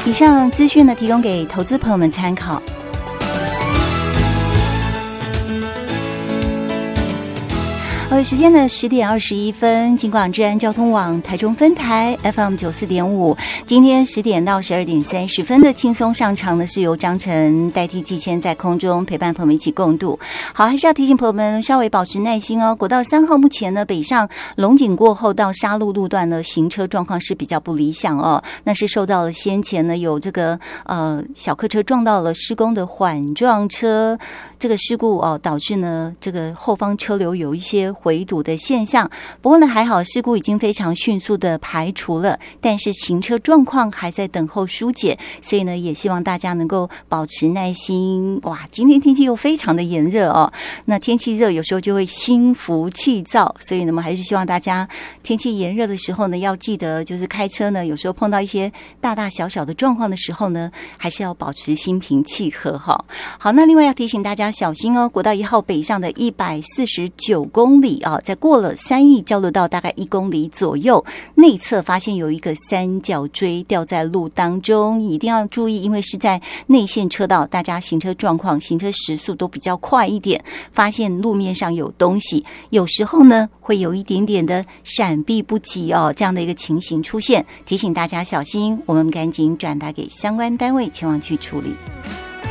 以上资讯呢，提供给投资朋友们参考。时间呢10点21分，金广治安交通网台中分台 FM 94.5，今天10点到12点30分的轻松上场呢，是由张晨代替季谦在空中陪伴朋友们一起共度。好，还是要提醒朋友们稍微保持耐心哦。国道3号目前呢，北上龙井过后到沙鹿路段呢，行车状况是比较不理想哦。那是受到了先前呢有这个小客车撞到了施工的缓撞车，这个事故哦，导致呢这个后方车流有一些回堵的现象。不过呢还好，事故已经非常迅速的排除了，但是行车状况还在等候疏解，所以呢也希望大家能够保持耐心。哇，今天天气又非常的炎热哦，那天气热有时候就会心浮气躁，所以呢我们还是希望大家天气炎热的时候呢，要记得就是开车呢，有时候碰到一些大大小小的状况的时候呢，还是要保持心平气和哈。好，那另外要提醒大家小心哦，国道1号北上的149公里啊，在过了3义交流道大概1公里左右，内侧发现有一个三角锥掉在路当中，一定要注意，因为是在内线车道，大家行车状况、行车时速都比较快一点，发现路面上有东西，有时候呢会有一点点的闪避不及哦，这样的一个情形出现，提醒大家小心，我们赶紧转达给相关单位前往去处理。